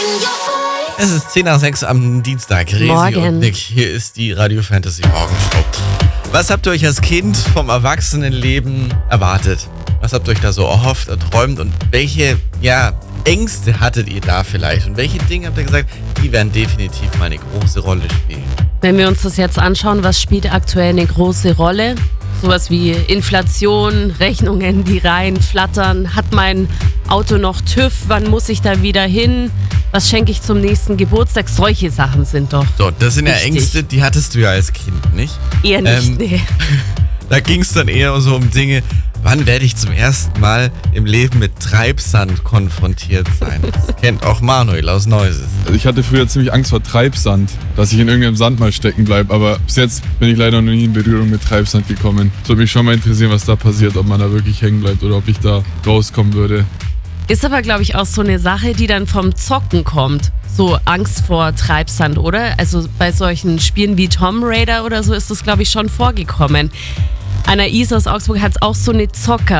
Es ist 10 nach 6 am Dienstag. Resi Morgen. und Nick, hier ist die Radio Fantasy Morgenshow. Was habt ihr euch als Kind vom Erwachsenenleben erwartet? Was habt ihr euch da so erhofft, erträumt und welche, Ängste hattet ihr da vielleicht? Und welche Dinge habt ihr gesagt, die werden definitiv mal eine große Rolle spielen? Wenn wir uns das jetzt anschauen, was spielt aktuell eine große Rolle? Sowas wie Inflation, Rechnungen, die reinflattern. Hat mein Auto noch TÜV? Wann muss ich da wieder hin? Was schenke ich zum nächsten Geburtstag? Solche Sachen sind doch So, das sind ja wichtig. Ängste, die hattest du ja als Kind, nicht? Eher nicht, nee. Da ging es dann eher so um Dinge, wann werde ich zum ersten Mal im Leben mit Treibsand konfrontiert sein? Das kennt auch Manuel aus Neuses. Also ich hatte früher ziemlich Angst vor Treibsand, dass ich in irgendeinem Sand mal stecken bleibe, aber bis jetzt bin ich leider noch nie in Berührung mit Treibsand gekommen. Es würde mich schon mal interessieren, was da passiert, ob man da wirklich hängen bleibt oder ob ich da rauskommen würde. Ist aber, glaube ich, auch so eine Sache, die dann vom Zocken kommt. So Angst vor Treibsand, oder? Also bei solchen Spielen wie Tomb Raider oder so ist das, glaube ich, schon vorgekommen. Einer Isa aus Augsburg hat auch so eine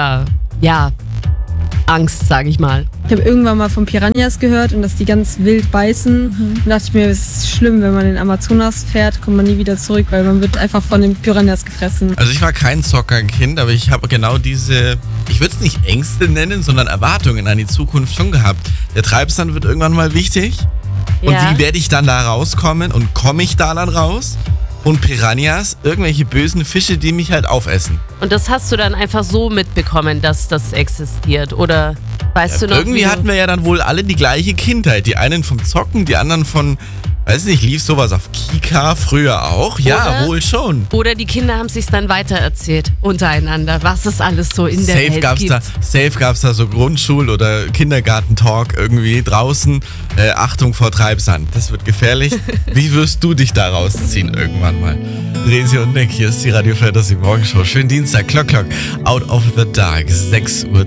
Angst, sage ich mal. Ich habe irgendwann mal von Piranhas gehört und dass die ganz wild beißen. Da dachte ich mir, es ist schlimm, wenn man in den Amazonas fährt, kommt man nie wieder zurück, weil man wird einfach von den Piranhas gefressen. Also ich war kein Zockerkind, aber ich habe genau diese, ich würde es nicht Ängste nennen, sondern Erwartungen an die Zukunft schon gehabt. Der Treibsand wird irgendwann mal wichtig. Und Ja. wie werde ich dann da rauskommen und komme ich da dann raus? Und Piranhas, irgendwelche bösen Fische, die mich halt aufessen. Und das hast du dann einfach so mitbekommen, dass das existiert, oder weißt du noch? Irgendwie hatten wir ja dann wohl alle die gleiche Kindheit. Die einen vom Zocken, die anderen von, weiß nicht, lief sowas auf Kika früher auch? Ja, Oder- wohl schon. Oder die Kinder haben sich's dann weitererzählt untereinander, was es alles so in der Welt gibt. Safe gab's da so Grundschul- oder Kindergartentalk irgendwie draußen. Achtung vor Treibsand, das wird gefährlich. Wie wirst du dich da rausziehen irgendwann mal? Resi und Nick, hier ist die Radio Fantasy Morgenshow. Schönen Dienstag, Clock, out of the dark, 6:10 Uhr.